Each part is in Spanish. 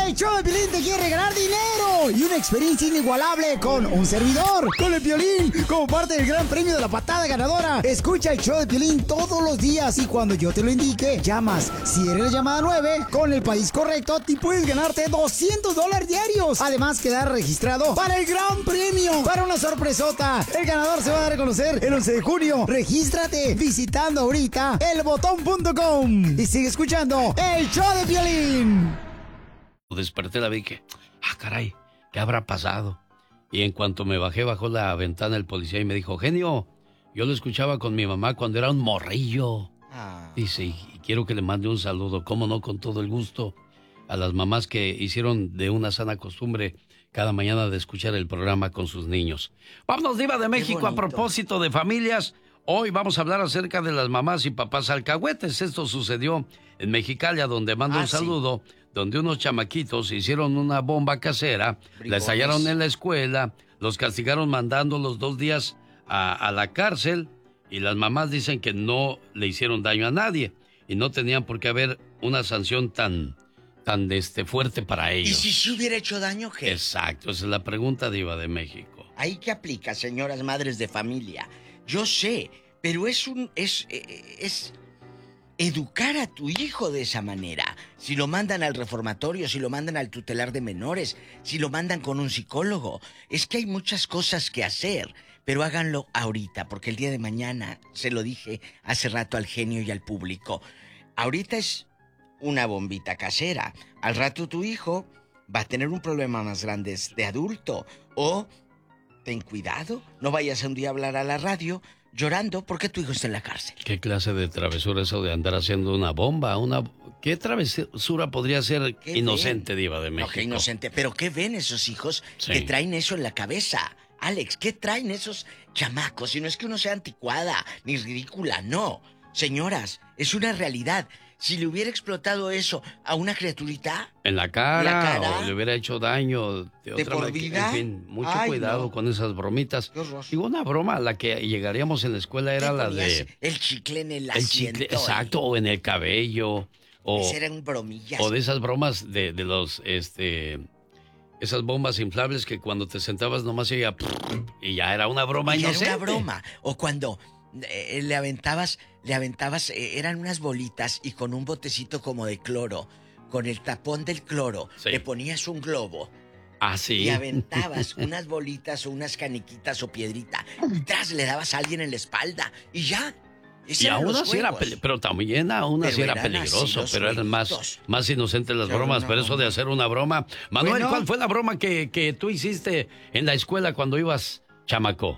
El show de Piolín te quiere regalar dinero y una experiencia inigualable con un servidor, con el Piolín, como parte del gran premio de la patada ganadora. Escucha el show de Piolín todos los días y cuando yo te lo indique, llamas. Si eres la llamada 9, con el país correcto, te puedes ganarte $200 diarios. Además, quedar registrado para el gran premio, para una sorpresota. El ganador se va a dar a conocer el 11 de junio. Regístrate visitando ahorita elbotón.com y sigue escuchando el show de Piolín. Desperté, la vi que, caray, ¿qué habrá pasado? Y en cuanto me bajé, bajó la ventana el policía y me dijo, genio, yo lo escuchaba con mi mamá cuando era un morrillo. Dice, y quiero que le mande un saludo, cómo no, con todo el gusto, a las mamás que hicieron de una sana costumbre cada mañana de escuchar el programa con sus niños. Vámonos, Diva de México, a propósito de familias. Hoy vamos a hablar acerca de las mamás y papás alcahuetes. Esto sucedió en Mexicali, donde mando un saludo, donde unos chamaquitos hicieron una bomba casera, les hallaron en la escuela, los castigaron mandándolos 2 días a la cárcel, y las mamás dicen que no le hicieron daño a nadie y no tenían por qué haber una sanción tan fuerte para ellos. ¿Y si hubiera hecho daño, qué? Exacto, esa es la pregunta, Diva de México. ¿Ahí qué aplica, señoras madres de familia? Yo sé, pero es educar a tu hijo de esa manera. Si lo mandan al reformatorio, si lo mandan al tutelar de menores, si lo mandan con un psicólogo. Es que hay muchas cosas que hacer, pero háganlo ahorita, porque el día de mañana, se lo dije hace rato al genio y al público, ahorita es una bombita casera. Al rato tu hijo va a tener un problema más grande de adulto. O ten cuidado, no vayas a un día a hablar a la radio llorando porque tu hijo está en la cárcel. ¿Qué clase de travesura eso de andar haciendo una bomba? ¿Qué travesura podría ser inocente, Diva de México? No, que inocente, pero ¿qué ven esos hijos que traen eso en la cabeza? Alex, ¿qué traen esos chamacos? Si no es que uno sea anticuada ni ridícula, no. Señoras, es una realidad. Si le hubiera explotado eso a una criaturita en la cara, o le hubiera hecho daño de otra por vida. En fin, mucho cuidado con esas bromitas. Digo, una broma a la que llegaríamos en la escuela era la de el chicle en el asiento. Exacto, o en el cabello. Esas eran bromillas. O de esas bromas de los esas bombas inflables que cuando te sentabas nomás se iba y ya era una broma inocente. Era una broma. O cuando le aventabas, eran unas bolitas y con un botecito como de cloro, con el tapón del cloro, le ponías un globo. Sí. Y aventabas unas bolitas o unas caniquitas o piedrita. Y tras le dabas a alguien en la espalda. Y ya. Y aún así era, pero también aún así era peligroso, pero eran más inocentes las bromas, pero eso de hacer una broma. Manuel, ¿cuál fue la broma que tú hiciste en la escuela cuando ibas chamaco?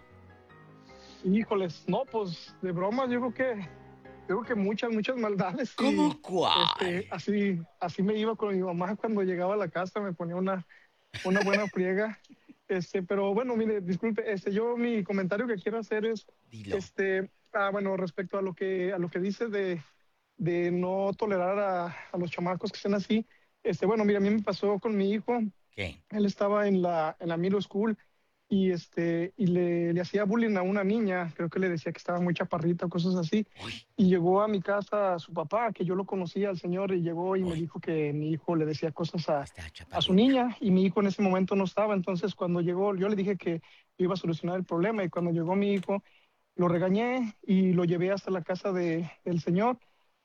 Híjoles, no, pues de bromas yo creo que muchas maldades. ¿Cómo cuál? Así me iba con mi mamá cuando llegaba a la casa, me ponía una buena friega. Pero bueno, mire, disculpe, yo mi comentario que quiero hacer es, Dilo. Bueno, respecto a lo que dice de no tolerar a los chamacos que estén así. Bueno, mira, a mí me pasó con mi hijo. ¿Qué? Él estaba en la middle school y le hacía bullying a una niña, creo que le decía que estaba muy chaparrita, cosas así. Y llegó a mi casa su papá, que yo lo conocía al señor, y llegó y me dijo que mi hijo le decía cosas a su niña, y mi hijo en ese momento no estaba. Entonces cuando llegó, yo le dije que yo iba a solucionar el problema, y cuando llegó mi hijo, lo regañé y lo llevé hasta la casa del señor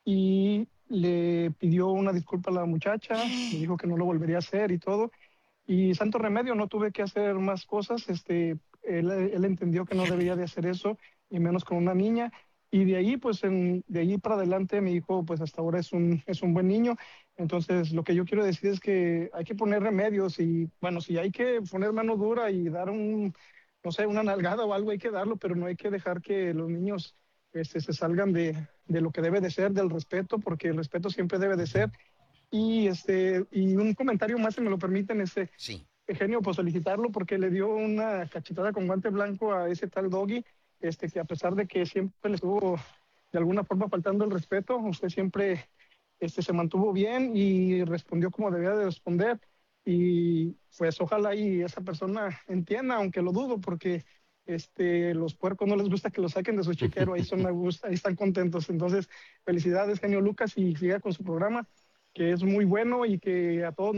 y le pidió una disculpa a la muchacha, me dijo que no lo volvería a hacer y todo. Y santo remedio, no tuve que hacer más cosas. Él entendió que no debía de hacer eso, y menos con una niña. Y de ahí, pues, de ahí para adelante, mi hijo, pues, hasta ahora es un buen niño. Entonces, lo que yo quiero decir es que hay que poner remedios y, bueno, si hay que poner mano dura y dar no sé, una nalgada o algo, hay que darlo, pero no hay que dejar que los niños se salgan de lo que debe de ser, del respeto, porque el respeto siempre debe de ser. Y un comentario más, si me lo permiten, sí. Genio, pues solicitarlo porque le dio una cachetada con guante blanco a ese tal Doggy, que a pesar de que siempre le estuvo de alguna forma faltando el respeto, usted siempre se mantuvo bien y respondió como debía de responder. Y pues ojalá y esa persona entienda, aunque lo dudo, porque los puercos no les gusta que lo saquen de su chiquero, ahí están contentos. Entonces, felicidades, genio Lucas, y siga con su programa, que es muy bueno y que a todos